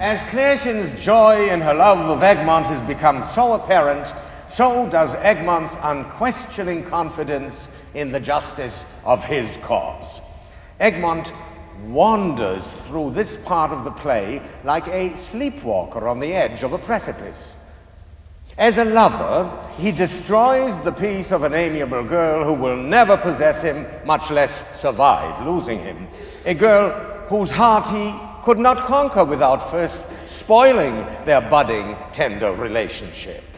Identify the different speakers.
Speaker 1: As Klärchen's joy in her love of Egmont has become so apparent, so does Egmont's unquestioning confidence in the justice of his cause. Egmont wanders through this part of the play like a sleepwalker on the edge of a precipice. As a lover, he destroys the peace of an amiable girl who will never possess him, much less survive losing him. A girl whose heart he could not conquer without first spoiling their budding, tender relationship.